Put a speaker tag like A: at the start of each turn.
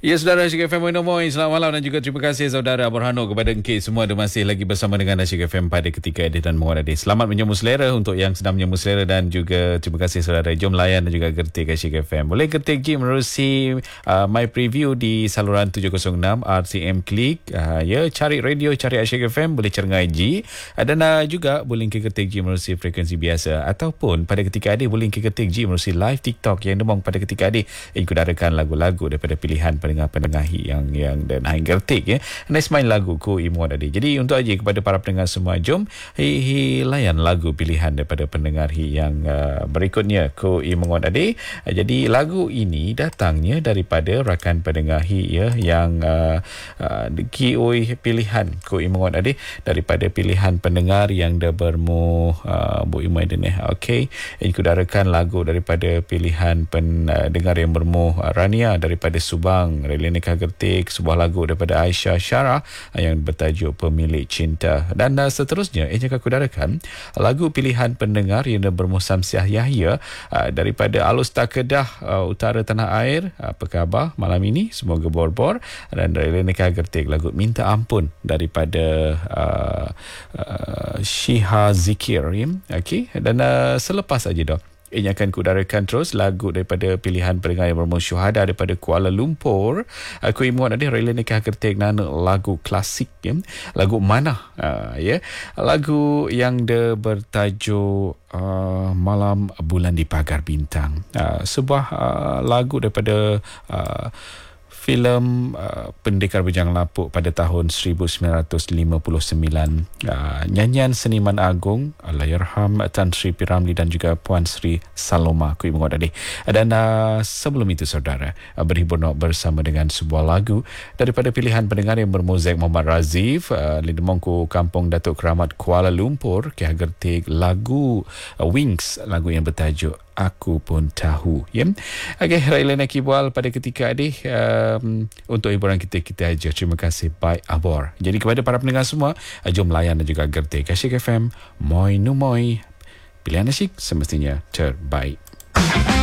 A: Ya, saudara Asyik FM Moinomoy, selamat malam dan juga terima kasih saudara Berhano kepada Encik semua ada masih lagi bersama dengan Asyik FM pada ketika edit dan menguat adik. Selamat menyambut selera untuk yang sedang menyambut selera dan juga terima kasih saudara. Jom layan dan juga ketik Asyik FM. Boleh ketik je menerusi my preview di saluran 706 RCM Klik. Ya, cari radio, cari Asyik FM, boleh cengai G. Dan juga boleh ketik G menerusi frekuensi biasa ataupun pada ketika adik boleh ketik G menerusi live TikTok yang demong pada ketika adik ikutarakan lagu-lagu daripada pilihan pendengar yang dan hai gertik ya. Nice main lagu ku imuat tadi. Jadi untuk aja kepada para pendengar semua, jom layan lagu pilihan daripada pendengar yang berikutnya ku imuat tadi. Jadi lagu ini datangnya daripada rakan pendengar ya yang kioi pilihan ku imuat tadi daripada pilihan pendengar yang dah bermu bu imuat ini. Okey, ikutarakan lagu daripada pilihan pendengar yang bermu Rania daripada Subang, Relene Kagertik, sebuah lagu daripada Aisyah Syarah yang bertajuk Pemilik Cinta. Dan seterusnya jika aku darakan lagu pilihan pendengar yang bermu Samsiah Yahya daripada Alus Takedah, Utara Tanah Air. Apa khabar malam ini? Semoga bor-bor. Dan Relene Kagertik lagu Minta Ampun daripada Syiha Zikir. Okey, dan selepas saja dah ini akan kudarakan terus lagu daripada pilihan pendengar yang bermu Syuhada daripada Kuala Lumpur. Aku imuat ada Relene Kagertik nana lagu klasik ya. Lagu Mana ya. Lagu yang dia bertajuk Malam Bulan di Pagar Bintang. Sebuah lagu daripada filem Pendekar Bujang Lapuk pada tahun 1959. Nyanyian seniman agung Allahyarham Tan Sri P. Ramlee dan juga Puan Sri Saloma Kui Mengot Adik. Dan sebelum itu saudara berhibur bersama dengan sebuah lagu daripada pilihan pendengar yang bermuzik Muhammad Razif Lidemongku Kampung Datuk Keramat Kuala Lumpur. Kia gertik lagu Wings, lagu yang bertajuk Aku Pun Tahu ya. Okey, Railana Kibual pada ketika adik untuk hiburan kita aja. Terima kasih by Abor. Jadi kepada para pendengar semua, jom layan dan juga gertik Asyik FM Moi Numoy. Pilihan asyik semestinya terbaik.